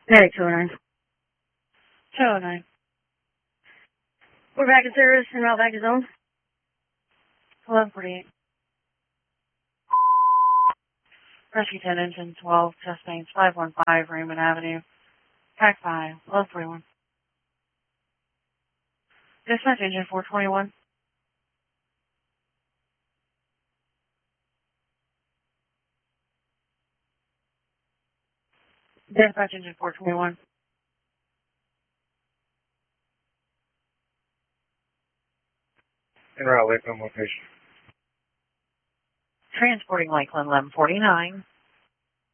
Hey, 209. 209. We're back in service and route back to zone. 1148. Rescue 10, engine 12, chest pains 515, Raymond Avenue. Track 5, 1141. Dispatch engine 421. Dispatch engine 421. En route, Lakeland location. Transporting Lakeland 1149.